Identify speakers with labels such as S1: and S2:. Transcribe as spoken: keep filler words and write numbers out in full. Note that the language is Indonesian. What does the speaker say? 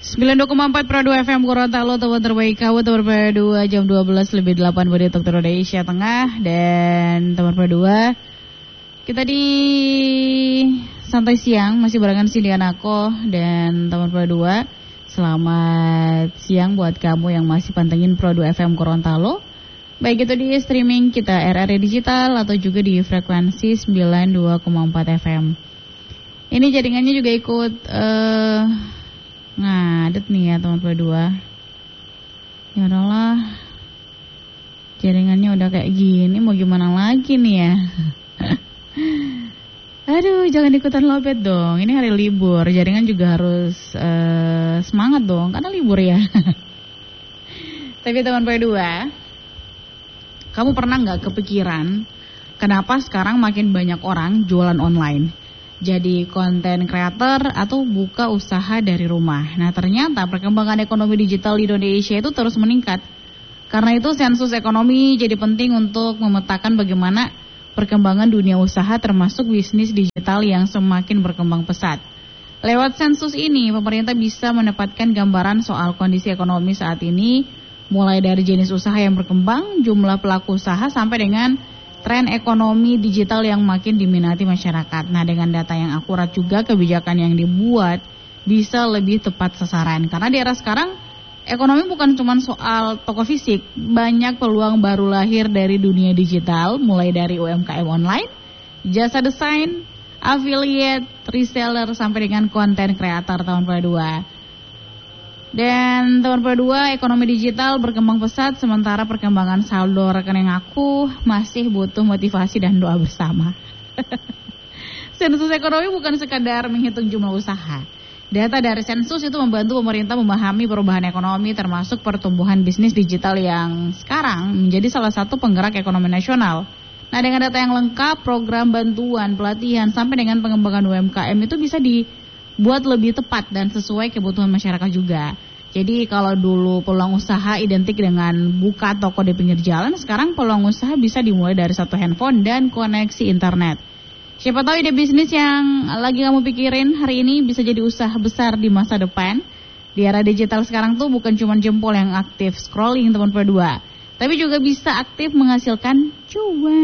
S1: sembilan puluh dua koma empat Pro dua F M Gorontalo, teman terbaik kamu, teman Pro dua jam dua belas lebih delapan menit waktu Indonesia Tengah. Dan teman Pro dua, kita di santai siang masih barengan Cindy Anako dan teman Pro dua. Selamat siang buat kamu yang masih pantengin Pro dua F M Gorontalo, baik itu di streaming kita R R Digital atau juga di frekuensi sembilan puluh dua koma empat F M. Ini jaringannya juga ikut uh, ngadet nih ya teman Pro dua. Ya udahlah, jaringannya udah kayak gini, mau gimana lagi nih ya. Aduh, jangan ikutan lobet dong. Ini hari libur, jaringan juga harus uh, semangat dong, karena libur ya. Tapi teman Pro dua, kamu pernah nggak kepikiran kenapa sekarang makin banyak orang jualan online? Jadi konten creator atau buka usaha dari rumah. Nah, ternyata perkembangan ekonomi digital di Indonesia itu terus meningkat. Karena itu sensus ekonomi jadi penting untuk memetakan bagaimana perkembangan dunia usaha termasuk bisnis digital yang semakin berkembang pesat. Lewat sensus ini, pemerintah bisa mendapatkan gambaran soal kondisi ekonomi saat ini, mulai dari jenis usaha yang berkembang, jumlah pelaku usaha, sampai dengan tren ekonomi digital yang makin diminati masyarakat. Nah, dengan data yang akurat juga, kebijakan yang dibuat bisa lebih tepat sasaran. Karena di era sekarang, ekonomi bukan cuma soal toko fisik, banyak peluang baru lahir dari dunia digital, mulai dari U M K M online, jasa desain, affiliate, reseller, sampai dengan konten kreator tahun dua ribu dua puluh dua. Dan tahun dua ribu dua puluh dua ekonomi digital berkembang pesat, sementara perkembangan saldo rekening aku masih butuh motivasi dan doa bersama. Sensus ekonomi bukan sekadar menghitung jumlah usaha. Data dari sensus itu membantu pemerintah memahami perubahan ekonomi termasuk pertumbuhan bisnis digital yang sekarang menjadi salah satu penggerak ekonomi nasional. Nah, dengan data yang lengkap, program bantuan, pelatihan, sampai dengan pengembangan U M K M itu bisa dibuat lebih tepat dan sesuai kebutuhan masyarakat juga. Jadi kalau dulu peluang usaha identik dengan buka toko di pinggir jalan, sekarang peluang usaha bisa dimulai dari satu handphone dan koneksi internet. Siapa tahu ide bisnis yang lagi kamu pikirin hari ini bisa jadi usaha besar di masa depan. Di era digital sekarang tuh bukan cuma jempol yang aktif scrolling teman Pro dua, tapi juga bisa aktif menghasilkan cuan.